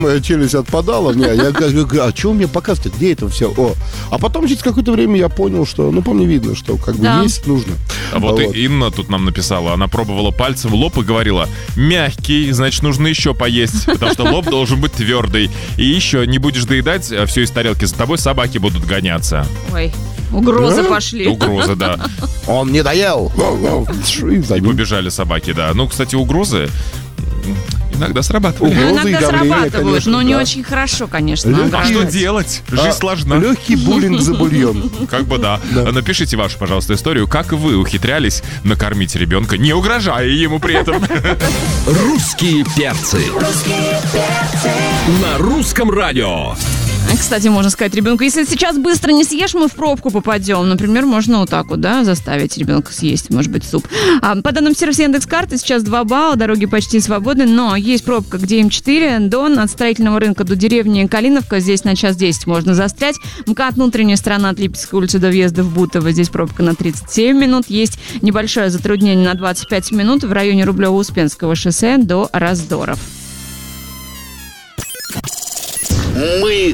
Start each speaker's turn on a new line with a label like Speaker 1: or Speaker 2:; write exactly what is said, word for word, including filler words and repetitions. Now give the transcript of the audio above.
Speaker 1: моя челюсть отпадала. Не, я говорю, а что мне показывать? Где это все? О. А потом через какое-то время я понял, что, ну, по мне видно, что как бы
Speaker 2: Да.
Speaker 1: есть нужно.
Speaker 3: А вот,
Speaker 1: Вот.
Speaker 3: и Инна тут нам написала, она пробовала пальцем в лоб и говорила: мягкий, значит, нужно еще поесть, потому что лоб должен быть твердый. И еще не будешь доедать все из тарелки, за тобой собаки будут гоняться.
Speaker 2: Ой, угрозы
Speaker 1: Да?
Speaker 2: пошли.
Speaker 3: Угрозы, да.
Speaker 1: Он не доел. И за
Speaker 3: И
Speaker 1: ним.
Speaker 3: побежали собаки, да. Ну, кстати, угрозы иногда срабатывают.
Speaker 1: Угрозы
Speaker 2: Ну,
Speaker 1: и
Speaker 2: иногда
Speaker 1: давление,
Speaker 2: срабатывают,
Speaker 1: конечно,
Speaker 2: но не
Speaker 1: да.
Speaker 2: очень хорошо, конечно.
Speaker 1: Легкие.
Speaker 3: А
Speaker 2: ограждать.
Speaker 3: что делать? Жизнь
Speaker 1: А,
Speaker 3: сложна.
Speaker 1: Легкий буллинг за бульон.
Speaker 3: Как бы да.
Speaker 1: Да.
Speaker 3: Напишите вашу, пожалуйста, историю, как вы ухитрялись накормить ребенка, не угрожая ему при этом.
Speaker 4: Русские перцы. На русском радио.
Speaker 2: Кстати, можно сказать ребенку, если сейчас быстро не съешь, мы в пробку попадем. Например, можно вот так вот, да, заставить ребенка съесть, может быть, суп. А, по данным сервиса Яндекс.Карты, сейчас два балла, дороги почти свободны, но есть пробка, где М четыре, Дон, от строительного рынка до деревни Калиновка, здесь на час десять можно застрять. МКАД, внутренняя сторона от Липецкой улицы до въезда в Бутово, здесь пробка на тридцать семь минут. Есть небольшое затруднение на двадцать пять минут в районе Рублево-Успенского шоссе до Раздоров.
Speaker 4: Мы